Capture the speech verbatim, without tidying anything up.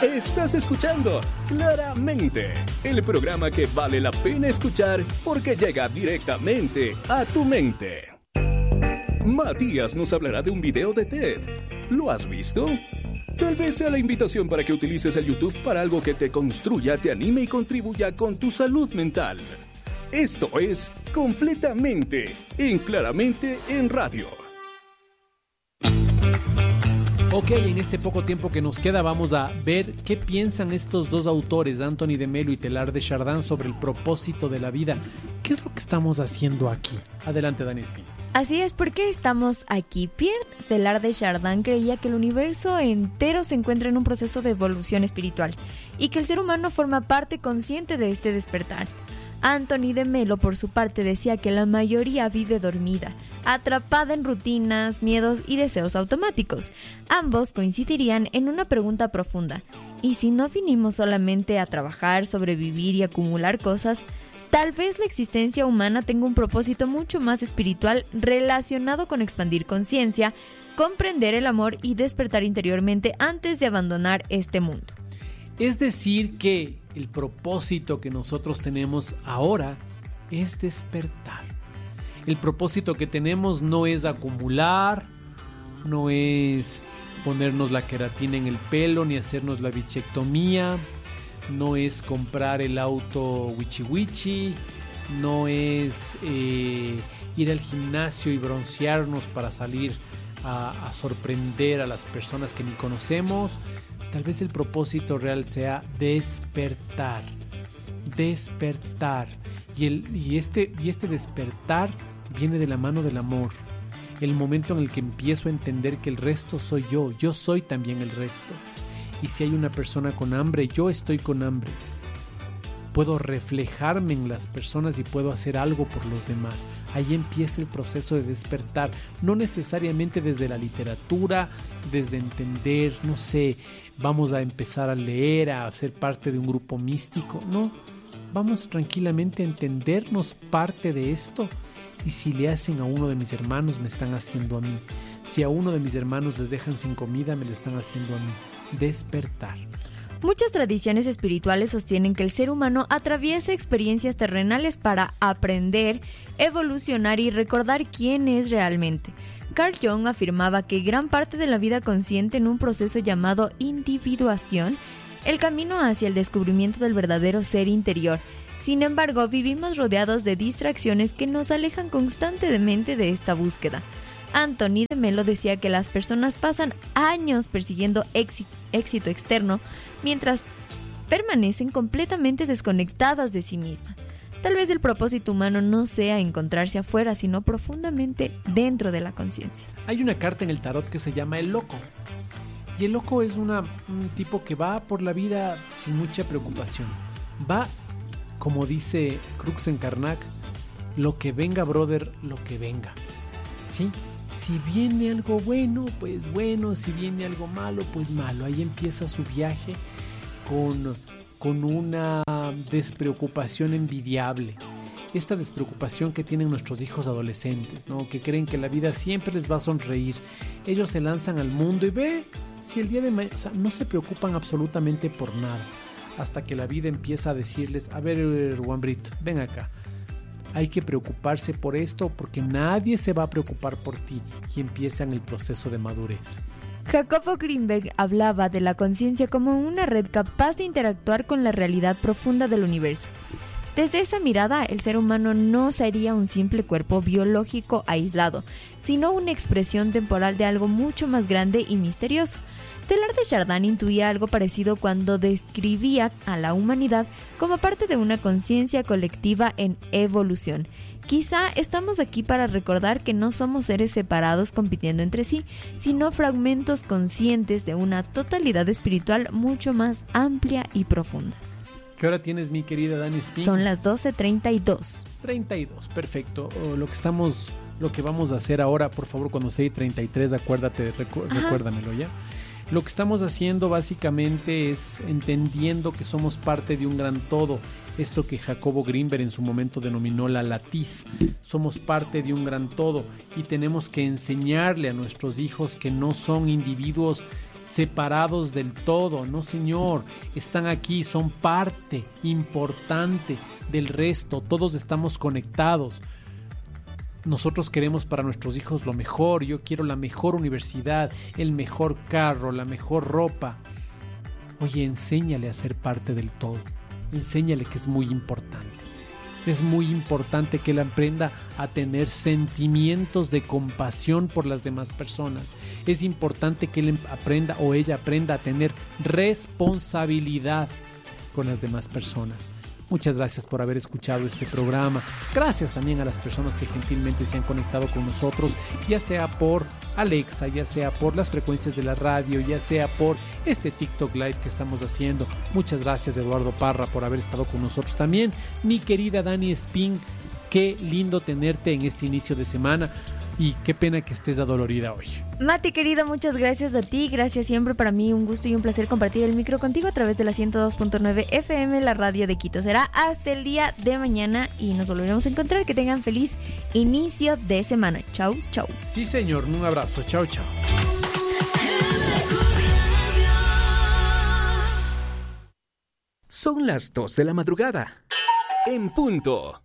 Estás escuchando Claramente, el programa que vale la pena escuchar porque llega directamente a tu mente. Matías nos hablará de un video de TED. ¿Lo has visto? Tal vez sea la invitación para que utilices el YouTube para algo que te construya, te anime y contribuya con tu salud mental. Esto es Completamente en Claramente en Radio. Ok, en este poco tiempo que nos queda vamos a ver qué piensan estos dos autores, Anthony de Melo y Teilhard de Chardin, sobre el propósito de la vida. ¿Qué es lo que estamos haciendo aquí? Adelante, Dani Espino. Así es, ¿por qué estamos aquí? Pierre Teilhard de Chardin creía que el universo entero se encuentra en un proceso de evolución espiritual y que el ser humano forma parte consciente de este despertar. Anthony de Melo, por su parte, decía que la mayoría vive dormida, atrapada en rutinas, miedos y deseos automáticos. Ambos coincidirían en una pregunta profunda. ¿Y si no vinimos solamente a trabajar, sobrevivir y acumular cosas? Tal vez la existencia humana tenga un propósito mucho más espiritual relacionado con expandir conciencia, comprender el amor y despertar interiormente antes de abandonar este mundo. Es decir que el propósito que nosotros tenemos ahora es despertar. El propósito que tenemos no es acumular, no es ponernos la queratina en el pelo, ni hacernos la bichectomía, no es comprar el auto wichi wichi, no es eh, ir al gimnasio y broncearnos para salir a, a sorprender a las personas que ni conocemos. Tal vez el propósito real sea despertar, despertar. Y, el, y, este, y este despertar viene de la mano del amor. El momento en el que empiezo a entender que el resto soy yo, yo soy también el resto. Y si hay una persona con hambre, yo estoy con hambre. Puedo reflejarme en las personas y puedo hacer algo por los demás. Ahí empieza el proceso de despertar. No necesariamente desde la literatura, desde entender, no sé, vamos a empezar a leer, a ser parte de un grupo místico. No, vamos tranquilamente a entendernos parte de esto. Y si le hacen a uno de mis hermanos, me están haciendo a mí. Si a uno de mis hermanos les dejan sin comida, me lo están haciendo a mí. Despertar. Muchas tradiciones espirituales sostienen que el ser humano atraviesa experiencias terrenales para aprender, evolucionar y recordar quién es realmente. Carl Jung afirmaba que gran parte de la vida consciente en un proceso llamado individuación, el camino hacia el descubrimiento del verdadero ser interior. Sin embargo, vivimos rodeados de distracciones que nos alejan constantemente de esta búsqueda. Anthony de Melo decía que las personas pasan años persiguiendo éxito externo mientras permanecen completamente desconectadas de sí mismas. Tal vez el propósito humano no sea encontrarse afuera, sino profundamente dentro de la conciencia. Hay una carta en el tarot que se llama el loco. Y el loco es una, un tipo que va por la vida sin mucha preocupación. Va, como dice Cruikshank, lo que venga, brother, lo que venga. ¿Sí? Si viene algo bueno, pues bueno. Si viene algo malo, pues malo. Ahí empieza su viaje con, con una despreocupación envidiable. Esta despreocupación que tienen nuestros hijos adolescentes, ¿no? Que creen que la vida siempre les va a sonreír. Ellos se lanzan al mundo y ve si el día de mañana, o sea, no se preocupan absolutamente por nada. Hasta que la vida empieza a decirles, a ver, Juanbrito, ven acá. Hay que preocuparse por esto porque nadie se va a preocupar por ti, y empiezan el proceso de madurez. Jacobo Greenberg hablaba de la conciencia como una red capaz de interactuar con la realidad profunda del universo. Desde esa mirada, el ser humano no sería un simple cuerpo biológico aislado, sino una expresión temporal de algo mucho más grande y misterioso. Teilhard de Chardin intuía algo parecido cuando describía a la humanidad como parte de una conciencia colectiva en evolución. Quizá estamos aquí para recordar que no somos seres separados compitiendo entre sí, sino fragmentos conscientes de una totalidad espiritual mucho más amplia y profunda. ¿Qué hora tienes, mi querida Dani Espino? Son las doce treinta y dos. treinta y dos, perfecto. O lo que estamos, lo que vamos a hacer ahora, por favor, cuando sea treinta y tres, acuérdate, recu- recuérdamelo ya. Lo que estamos haciendo básicamente es entendiendo que somos parte de un gran todo. Esto que Jacobo Greenberg en su momento denominó la latiz. Somos parte de un gran todo y tenemos que enseñarle a nuestros hijos que no son individuos separados del todo. No, señor, están aquí, son parte importante del resto. Todos estamos conectados. Nosotros queremos para nuestros hijos lo mejor. Yo quiero la mejor universidad, el mejor carro, la mejor ropa. Oye, enséñale a ser parte del todo. Enséñale que es muy importante. Es muy importante que él aprenda a tener sentimientos de compasión por las demás personas. Es importante que él aprenda o ella aprenda a tener responsabilidad con las demás personas. Muchas gracias por haber escuchado este programa. Gracias también a las personas que gentilmente se han conectado con nosotros, ya sea por Alexa, ya sea por las frecuencias de la radio, ya sea por este TikTok Live que estamos haciendo. Muchas gracias, Eduardo Parra, por haber estado con nosotros también. Mi querida Dani Espín, qué lindo tenerte en este inicio de semana. Y qué pena que estés adolorida hoy. Mati, querido, muchas gracias a ti. Gracias siempre, para mí un gusto y un placer compartir el micro contigo a través de la ciento dos punto nueve F M, la radio de Quito. Será hasta el día de mañana y nos volveremos a encontrar. Que tengan feliz inicio de semana. Chau, chau. Sí, señor. Un abrazo. Chau, chau. Son las dos de la madrugada. En punto.